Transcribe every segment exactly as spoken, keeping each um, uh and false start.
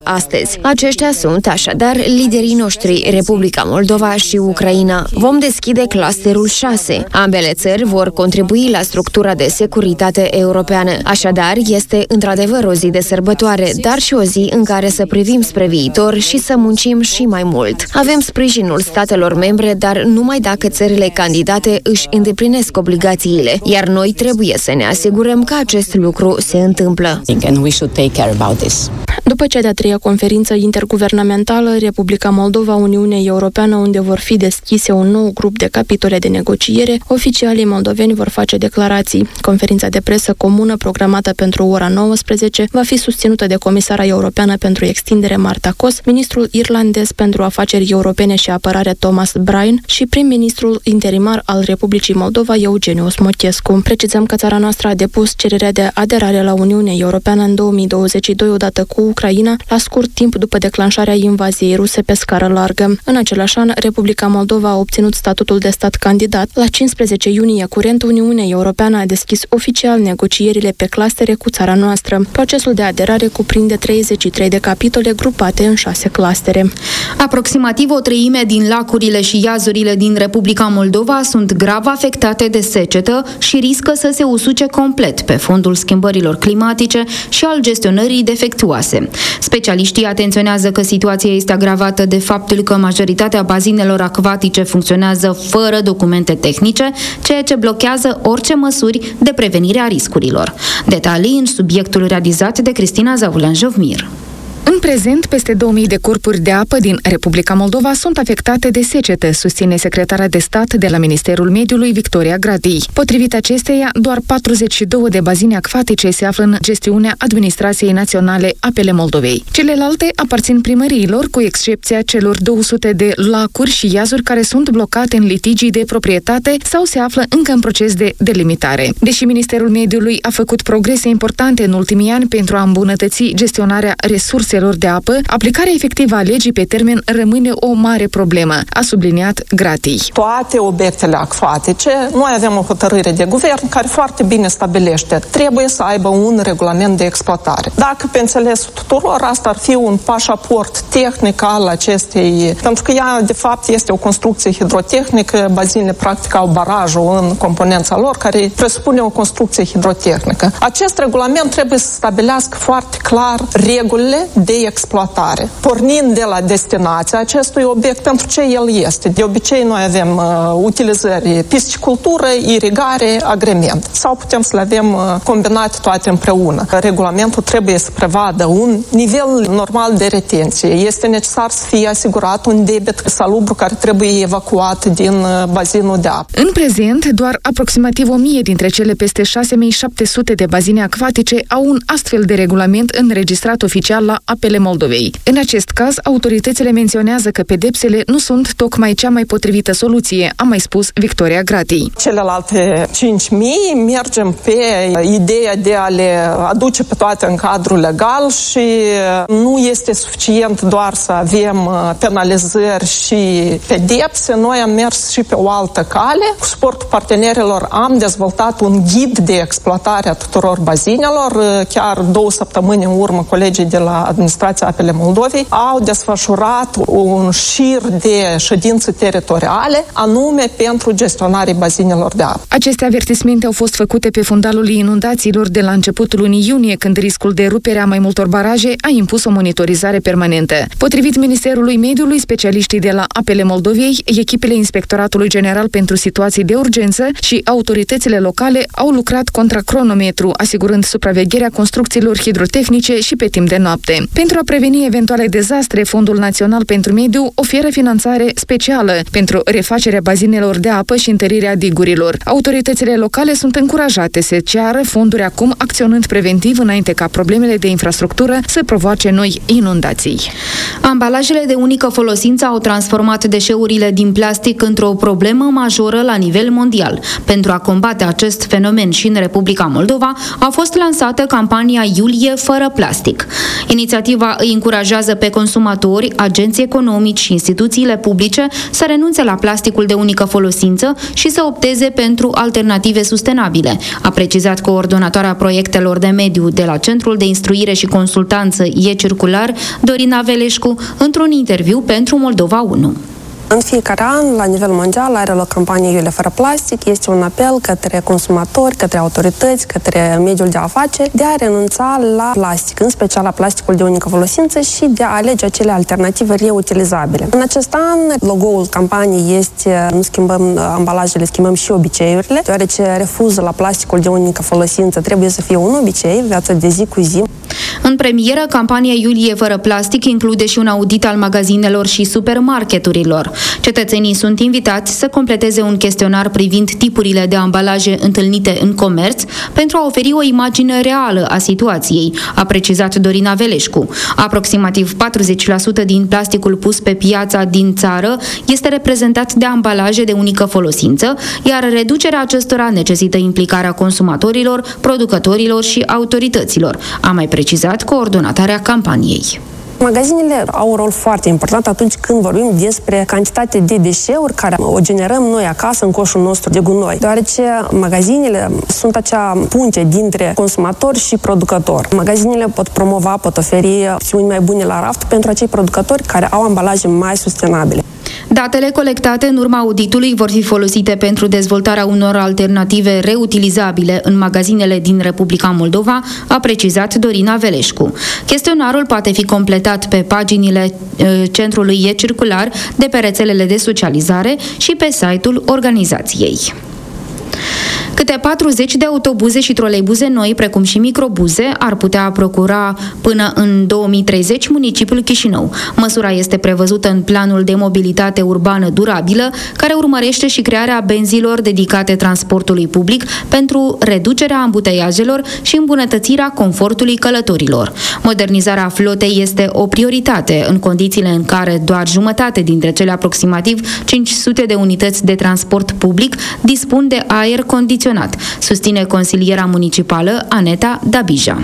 astăzi. Aceștia sunt așadar liderii noștri, Republica Moldova și Ucraina. Vom deschide clusterul șase. Ambele țări vor contribui la structura de securitate europeană. Așadar, este într-adevăr o zi de sărbătoare, dar și o zi în care să privim spre viitor și să muncim și mai mult. Avem sprijinul statelor membre, dar numai dacă țările candidate își îndeplinesc obligațiile, iar noi trebuie să ne asigurăm că acest lucru se întâmplă. După cea de-a treia conferință interguvernamentală Republica Moldova, Uniunea Europeană, unde vor fi deschise un nou grup de capitole de negociere, oficialii moldoveni vor face declarații. Conferința de presă comună programată pentru ora nouăsprezece va fi susținută de Comisara Europeană pentru Extindere Marta Kos, ministrul irlandez pentru afaceri europene și apărare Thomas Bryan și prim-ministrul interimar al Republicii Moldova Eugeniu Smotescu. Precizăm că țara noastră a depus cererea de aderare la Uniunea Europeană în două mii douăzeci și doi odată cu Ucraina, la scurt timp după declanșarea invaziei ruse pe scară largă. În același an, Republica Moldova a obținut statutul de stat candidat. La cincisprezece iunie curent, Uniunea Europeană a deschis oficial negocierile pe clustere cu țara noastră. Procesul de aderare cuprinde treizeci și trei de capitole grupate în șase clustere. Aproximativ o treime din lacurile și iazurile din Republica Moldova sunt grav afectate de secetă și riscă să se usuce complet pe fondul schimbărilor climatice și al gestionării defectuoase. Specialiștii atenționează că situația este agravată de faptul că majoritatea bazinelor acvatice funcționează fără documente tehnice, ceea ce blochează orice măsuri de prevenire a riscurilor. Detalii în subiectul realizat de Cristina Zavulan-Jovmir. În prezent, peste două mii de corpuri de apă din Republica Moldova sunt afectate de secetă, susține secretara de stat de la Ministerul Mediului, Victoria Gradii. Potrivit acesteia, doar patruzeci și două de bazine acvatice se află în gestiunea Administrației Naționale Apele Moldovei. Celelalte aparțin primăriilor, cu excepția celor două sute de lacuri și iazuri care sunt blocate în litigii de proprietate sau se află încă în proces de delimitare. Deși Ministerul Mediului a făcut progrese importante în ultimii ani pentru a îmbunătăți gestionarea resurselor de apă, aplicarea efectivă a legii pe termen rămâne o mare problemă, a subliniat Gratii. Toate obiectele acvatice, noi avem o hotărâre de guvern care foarte bine stabilește, trebuie să aibă un regulament de exploatare. Dacă pe înțelesul tuturor, asta ar fi un pașaport tehnic al acestei, pentru că ea de fapt este o construcție hidrotehnică, bazinele practic au barajul în componența lor, care presupune o construcție hidrotehnică. Acest regulament trebuie să stabilească foarte clar regulile de exploatare, pornind de la destinația acestui obiect pentru ce el este. De obicei noi avem uh, utilizări piscicultură, irigare, agrement. Sau putem să le avem uh, combinate toate împreună. Regulamentul trebuie să prevadă un nivel normal de retenție. Este necesar să fie asigurat un debit salubru care trebuie evacuat din uh, bazinul de apă. În prezent, doar aproximativ o mie dintre cele peste șase mii șapte sute de bazine acvatice au un astfel de regulament înregistrat oficial la Apele Moldovei. În acest caz, autoritățile menționează că pedepsele nu sunt tocmai cea mai potrivită soluție, a mai spus Victoria Gratii. Celelalte cinci mii mergem pe ideea de a le aduce pe toate în cadrul legal și nu este suficient doar să avem penalizări și pedepse. Noi am mers și pe o altă cale. Cu suportul partenerilor am dezvoltat un ghid de exploatare a tuturor bazinelor. Chiar două săptămâni în urmă, colegii de la Administrația Apele Moldovei au desfășurat un șir de ședințe teritoriale, anume pentru gestionarea bazinelor de apă. Aceste avertismente au fost făcute pe fundalul inundațiilor de la începutul lunii iunie, când riscul de rupere a mai multor baraje a impus o monitorizare permanentă. Potrivit Ministerului Mediului, specialiștii de la Apele Moldovei, echipele Inspectoratului General pentru Situații de Urgență și autoritățile locale au lucrat contra cronometru, asigurând supravegherea construcțiilor hidrotehnice și pe timp de noapte. Pentru a preveni eventuale dezastre, Fondul Național pentru Mediu oferă finanțare specială pentru refacerea bazinelor de apă și întărirea digurilor. Autoritățile locale sunt încurajate să ceară fonduri acum, acționând preventiv înainte ca problemele de infrastructură să provoace noi inundații. Ambalajele de unică folosință au transformat deșeurile din plastic într-o problemă majoră la nivel mondial. Pentru a combate acest fenomen și în Republica Moldova a fost lansată campania Iulie fără plastic. Inițiativa îi încurajează pe consumatori, agenții economici și instituțiile publice să renunțe la plasticul de unică folosință și să opteze pentru alternative sustenabile, a precizat coordonatoarea proiectelor de mediu de la Centrul de Instruire și Consultanță e-Circular Așadar, Dorina Veleșcu, într-un interviu pentru Moldova unu. În fiecare an, la nivel mondial, are loc campania Iulie fără plastic. Este un apel către consumatori, către autorități, către mediul de afaceri de a renunța la plastic, în special la plasticul de unică folosință și de a alege acele alternative reutilizabile. În acest an, logo-ul campaniei este nu schimbăm ambalajele, schimbăm și obiceiurile, deoarece refuzul la plasticul de unică folosință trebuie să fie un obicei, viața de zi cu zi. În premieră, campania Iulie fără plastic include și un audit al magazinelor și supermarketurilor. Cetățenii sunt invitați să completeze un chestionar privind tipurile de ambalaje întâlnite în comerț pentru a oferi o imagine reală a situației, a precizat Dorina Veleșcu. Aproximativ patruzeci la sută din plasticul pus pe piața din țară este reprezentat de ambalaje de unică folosință, iar reducerea acestora necesită implicarea consumatorilor, producătorilor și autorităților, a mai precizat coordonatarea campaniei. Magazinele au un rol foarte important atunci când vorbim despre cantitatea de deșeuri care o generăm noi acasă în coșul nostru de gunoi, deoarece magazinele sunt acea punte dintre consumator și producător. Magazinele pot promova, pot oferi opțiuni mai bune la raft pentru acei producători care au ambalaje mai sustenabile. Datele colectate în urma auditului vor fi folosite pentru dezvoltarea unor alternative reutilizabile în magazinele din Republica Moldova, a precizat Dorina Veleșcu. Chestionarul poate fi completat pe paginile e, Centrului e-Circular, de pe rețelele de socializare și pe site-ul organizației. Câte patruzeci de autobuze și troleibuze noi, precum și microbuze, ar putea procura până în două mii treizeci municipiul Chișinău. Măsura este prevăzută în planul de mobilitate urbană durabilă, care urmărește și crearea benzilor dedicate transportului public pentru reducerea ambuteiajelor și îmbunătățirea confortului călătorilor. Modernizarea flotei este o prioritate în condițiile în care doar jumătate dintre cele aproximativ cinci sute de unități de transport public dispun de aer condiționat, susține consiliera municipală Aneta Dabija.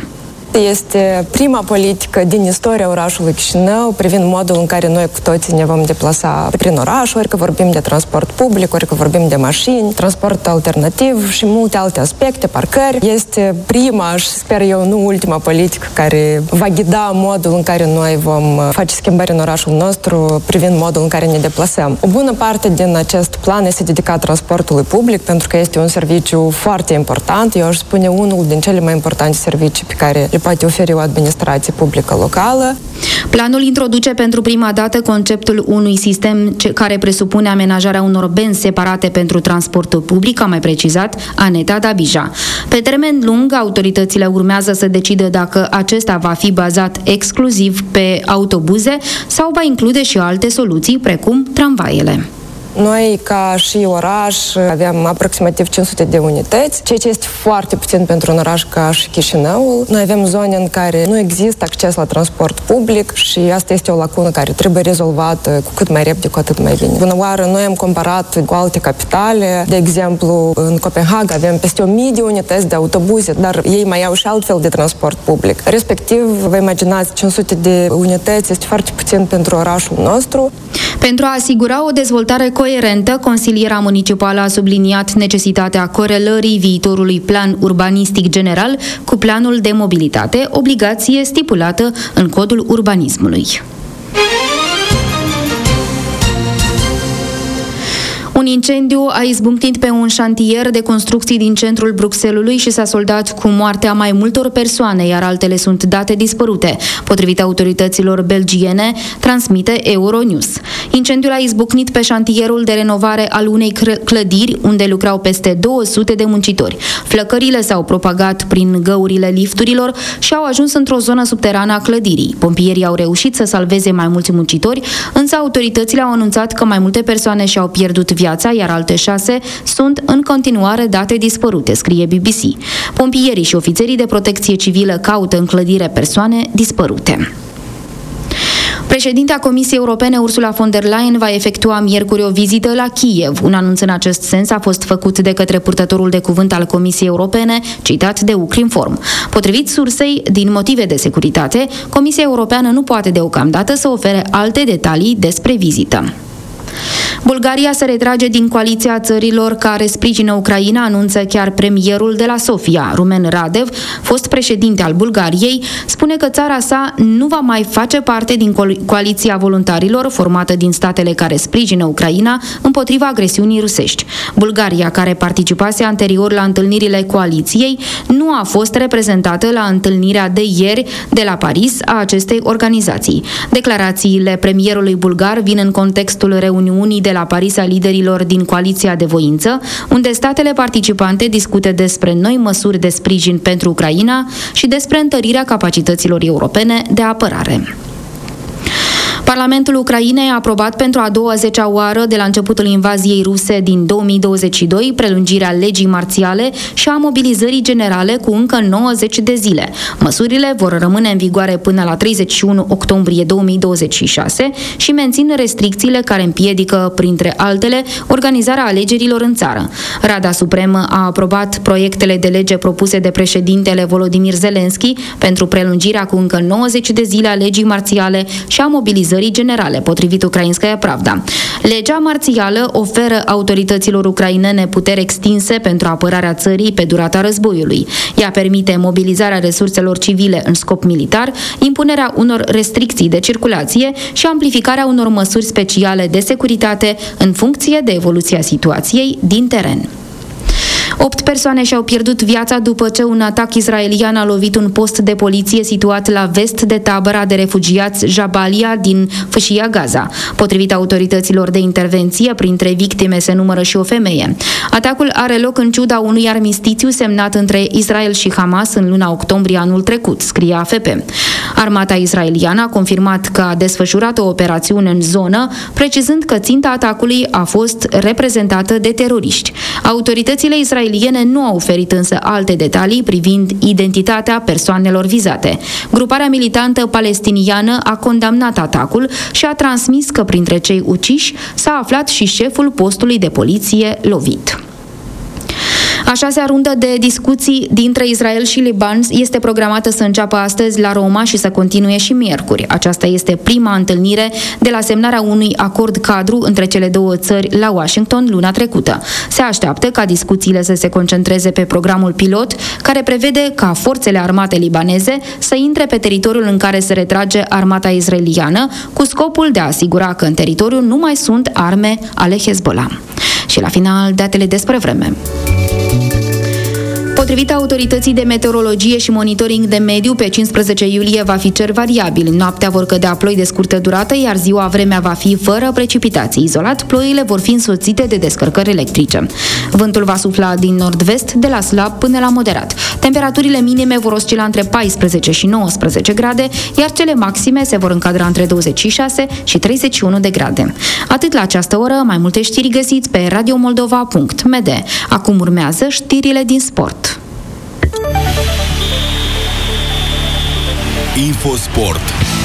Este prima politică din istoria orașului Chișinău privind modul în care noi cu toții ne vom deplasa prin oraș, ori că vorbim de transport public, ori că vorbim de mașini, transport alternativ și multe alte aspecte, parcări. Este prima și sper eu nu ultima politică care va ghida modul în care noi vom face schimbări în orașul nostru privind modul în care ne deplasăm. O bună parte din acest plan este dedicat transportului public pentru că este un serviciu foarte important. Eu aș spune unul din cele mai importante servicii pe care le poate oferi o administrație publică locală. Planul introduce pentru prima dată conceptul unui sistem care presupune amenajarea unor benzi separate pentru transportul public, a mai precizat Aneta Dabija. Pe termen lung, autoritățile urmează să decidă dacă acesta va fi bazat exclusiv pe autobuze sau va include și alte soluții, precum tramvaiele. Noi, ca și oraș, avem aproximativ cinci sute de unități, ceea ce este foarte puțin pentru un oraș ca și Chișinăul. Noi avem zone în care nu există acces la transport public și asta este o lacună care trebuie rezolvată cu cât mai repede, cu atât mai bine. Bună oară, noi am comparat cu alte capitale. De exemplu, în Copenhaga avem peste o mie de unități de autobuze, dar ei mai au și altfel de transport public. Respectiv, vă imaginați, cinci sute de unități este foarte puțin pentru orașul nostru. Pentru a asigura o dezvoltare coerentă, consiliera municipală a subliniat necesitatea corelării viitorului plan urbanistic general cu planul de mobilitate, obligație stipulată în codul urbanismului. Un incendiu a izbucnit pe un șantier de construcții din centrul Bruxellesului și s-a soldat cu moartea mai multor persoane, iar altele sunt date dispărute, potrivit autorităților belgiene, transmite Euronews. Incendiul a izbucnit pe șantierul de renovare al unei clădiri, unde lucrau peste două sute de muncitori. Flăcările s-au propagat prin găurile lifturilor și au ajuns într-o zonă subterană a clădirii. Pompierii au reușit să salveze mai mulți muncitori, însă autoritățile au anunțat că mai multe persoane și-au pierdut viața, iar alte șase sunt în continuare date dispărute, scrie B B C. Pompierii și ofițerii de protecție civilă caută în clădire persoane dispărute. Președintea Comisiei Europene, Ursula von der Leyen, va efectua miercuri o vizită la Kiev. Un anunț în acest sens a fost făcut de către purtătorul de cuvânt al Comisiei Europene, citat de Ukrinform. Potrivit sursei, din motive de securitate, Comisia Europeană nu poate deocamdată să ofere alte detalii despre vizită. Bulgaria se retrage din coaliția țărilor care sprijină Ucraina, anunță chiar premierul de la Sofia. Rumen Radev, fost președinte al Bulgariei, spune că țara sa nu va mai face parte din coaliția voluntarilor formată din statele care sprijină Ucraina împotriva agresiunii rusești. Bulgaria, care participase anterior la întâlnirile coaliției, nu a fost reprezentată la întâlnirea de ieri de la Paris a acestei organizații. Declarațiile premierului bulgar vin în contextul reuniunii de la Paris a liderilor din coaliția de voință, unde statele participante discută despre noi măsuri de sprijin pentru Ucraina și despre întărirea capacităților europene de apărare. Parlamentul Ucrainei a aprobat pentru a douăzecea oară de la începutul invaziei ruse din două mii douăzeci și doi prelungirea legii marțiale și a mobilizării generale cu încă nouăzeci de zile. Măsurile vor rămâne în vigoare până la treizeci și unu octombrie două mii douăzeci și șase și mențin restricțiile care împiedică, printre altele, organizarea alegerilor în țară. Rada Supremă a aprobat proiectele de lege propuse de președintele Volodymyr Zelensky pentru prelungirea cu încă nouăzeci de zile a legii marțiale și a mobilizării generale, potrivit Ukrainskaya Pravda. Legea marțială oferă autorităților ucrainene puteri extinse pentru apărarea țării pe durata războiului. Ea permite mobilizarea resurselor civile în scop militar, impunerea unor restricții de circulație și amplificarea unor măsuri speciale de securitate în funcție de evoluția situației din teren. Opt persoane și-au pierdut viața după ce un atac israelian a lovit un post de poliție situat la vest de tabăra de refugiați Jabalia din fâșia Gaza. Potrivit autorităților de intervenție, printre victime se numără și o femeie. Atacul are loc în ciuda unui armistițiu semnat între Israel și Hamas în luna octombrie anul trecut, scrie A F P. Armata israeliană a confirmat că a desfășurat o operațiune în zonă, precizând că ținta atacului a fost reprezentată de teroriști. Autoritățile israeliene nu au oferit însă alte detalii privind identitatea persoanelor vizate. Gruparea militantă palestiniană a condamnat atacul și a transmis că printre cei uciși s-a aflat și șeful postului de poliție lovit. A șasea rundă de discuții dintre Israel și Liban este programată să înceapă astăzi la Roma și să continue și miercuri. Aceasta este prima întâlnire de la semnarea unui acord cadru între cele două țări la Washington luna trecută. Se așteaptă ca discuțiile să se concentreze pe programul pilot, care prevede ca forțele armate libaneze să intre pe teritoriul în care se retrage armata israeliană, cu scopul de a asigura că în teritoriu nu mai sunt arme ale Hezbollah. Și la final, datele despre vreme. Potrivit autorității de meteorologie și monitoring de mediu, pe cincisprezece iulie va fi cer variabil. Noaptea vor cădea ploi de scurtă durată, iar ziua vremea va fi fără precipitații. Izolat, ploile vor fi însoțite de descărcări electrice. Vântul va sufla din nord-vest, de la slab până la moderat. Temperaturile minime vor oscila între paisprezece și nouăsprezece grade, iar cele maxime se vor încadra între douăzeci și șase și treizeci și unu de grade. Atât la această oră, mai multe știri găsiți pe radiomoldova punct m d. Acum urmează știrile din sport. Infosport.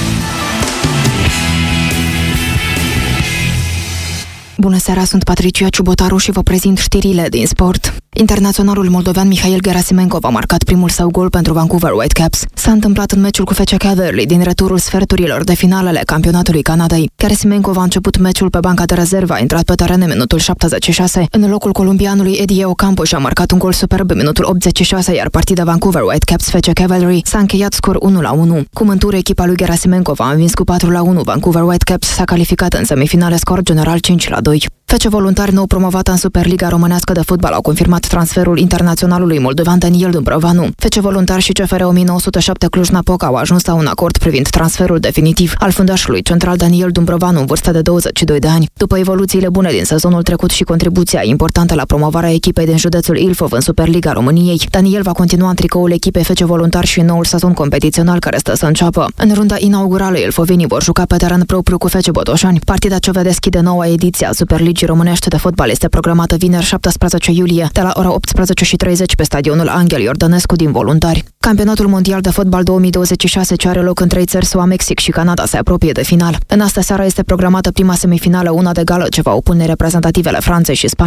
Bună seara, sunt Patricia Ciubotaru și vă prezint știrile din sport. Internaționalul moldovean Mihail Gerasimenkov a marcat primul său gol pentru Vancouver Whitecaps. S-a întâmplat în meciul cu F C Cavalry din returul sferturilor de finalele campionatului Canadei. Gerasimenkov a început meciul pe banca de rezervă, a intrat pe teren în minutul șaptezeci și șase. În locul columbianului Eddie Ocampo și-a marcat un gol superb în minutul optzeci și șase, iar partida Vancouver Whitecaps F C Cavalry s-a încheiat scor unu la unu. Cu mânturi, echipa lui Gerasimenkov a învins cu patru la unu Vancouver Whitecaps, s-a calificat în semifinale, scor general cinci la doi. F C Voluntari, nou promovată în Superliga Românească de Fotbal, au confirmat transferul internaționalului moldovean Daniel Dumbrovanu. F C Voluntari și C F R o mie nouă sute șapte Cluj-Napoca au ajuns la un acord privind transferul definitiv al fundașului central Daniel Dumbrovanu, în vârstă de douăzeci și doi de ani. După evoluțiile bune din sezonul trecut și contribuția importantă la promovarea echipei din județul Ilfov în Superliga României, Daniel va continua în tricoul echipei F C Voluntari și în noul sezon competițional care stă să înceapă. În runda inaugurală, ilfovenii vor juca pe teren propriu cu F C Botoșani. Partida ce va deschide noua ediție a Superligii Românești de Fotbal este programată vineri șaptesprezece iulie de la ora optsprezece și treizeci pe stadionul Angel Iordănescu din Voluntari. Campionatul mondial de fotbal două mii douăzeci și șase, ce are loc în trei țări, S U A, Mexic și Canada, se apropie de final. În astă seară este programată prima semifinală, una de gală, ce va opune reprezentativele Franței și Spaniei.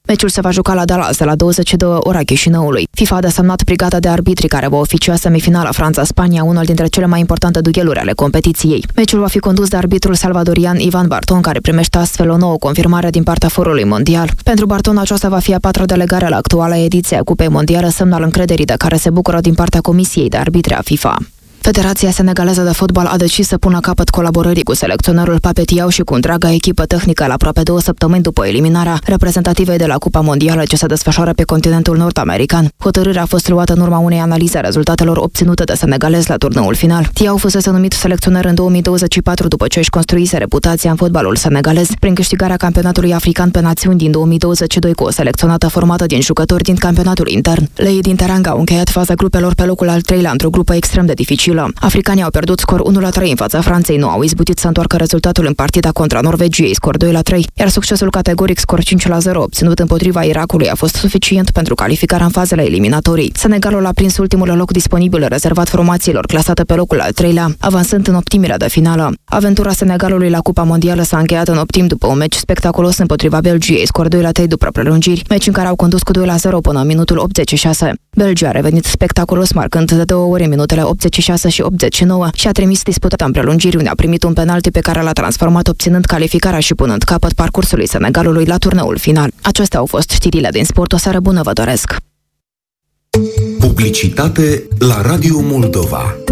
Meciul se va juca la Dallas de la douăzeci și două ora Chișinăului. FIFA a desemnat brigada de arbitri care va oficia semifinala Franța-Spania, unul dintre cele mai importante dueluri ale competiției. Meciul va fi condus de arbitrul salvadorian Ivan Barton, care primește astfel o nouă confirmare din partea Forului Mondial. Pentru Barton, aceasta va fi a patra delegare la actuala ediție a Cupei Mondiale, semn al încrederii de care se bucură din partea Comisiei de Arbitri a FIFA. Federația Senegaleză de Fotbal a decis să pună capăt colaborării cu selecționerul Pape Thiaw și cu întreaga echipă tehnică la aproape două săptămâni după eliminarea reprezentativei de la Cupa Mondială ce se desfășoară pe continentul nord-american. Hotărârea a fost luată în urma unei analize a rezultatelor obținute de senegalezi la turneul final. Thiaw fusese numit selecționer în două mii douăzeci și patru după ce își construise reputația în fotbalul senegalez prin câștigarea campionatului african pe națiuni din două mii douăzeci și doi cu o selecționată formată din jucători din campionatul intern. Leii din Teranga au încheiat faza grupelor pe locul al treilea într-o grupă extrem de dificilă. Africanii au pierdut scor unu la trei în fața Franței, nu au izbutit să întoarcă rezultatul în partida contra Norvegiei, scor doi la trei, iar succesul categoric scor cinci la zero obținut împotriva Irakului a fost suficient pentru calificarea în fazele eliminatorii. Senegalul a prins ultimul loc disponibil rezervat formațiilor clasate pe locul al treilea, avansând în optimile de finală. Aventura Senegalului la Cupa Mondială s-a încheiat în optim după un meci spectaculos împotriva Belgiei, scor doi la trei după prelungiri, meci în care au condus cu doi la zero până în minutul optzeci și șase. Belgia a revenit spectaculos marcând de două ori în minutele optzeci și șase și optzeci și nouă și a trimis disputata în prelungiri, unde a primit un penalti pe care l-a transformat obținând calificarea și punând capăt parcursului Senegalului la turneul final. Acestea au fost știrile din sport. O seară bună vă doresc! Publicitate la Radio Moldova.